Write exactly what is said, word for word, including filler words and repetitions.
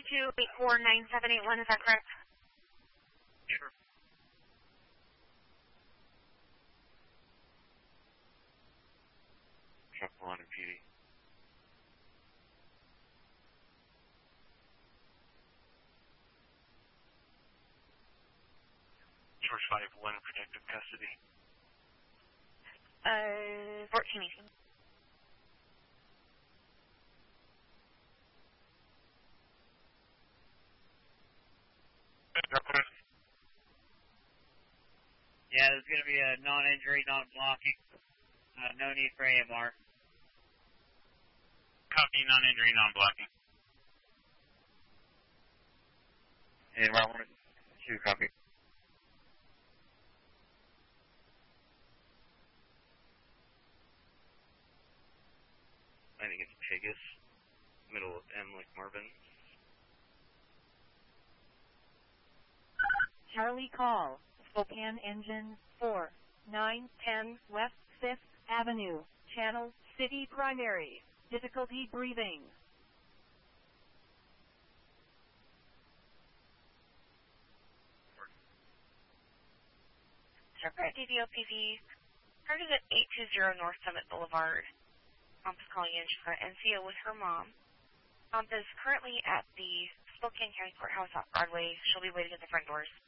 two eight four nine seven eight one, is that correct? Sure. Chapel one and P D. George five one, protective custody. Uh, fourteen eighteen. Yeah, there's going to be a non-injury, non-blocking. Uh, no need for A M R. Copy, non-injury, non-blocking. A M R one, two, copy. I think it's Pegasus, middle of M like Marvin. Charlie call, Spokane Engine four, nine ten West fifth Avenue, Channel City Primary, difficulty breathing. Sharper D D O P V, started at eight two zero North Summit Boulevard. Mom is calling in. She's got N C O with her mom. Mom is currently at the Spokane County Courthouse off Broadway. She'll be waiting at the front doors.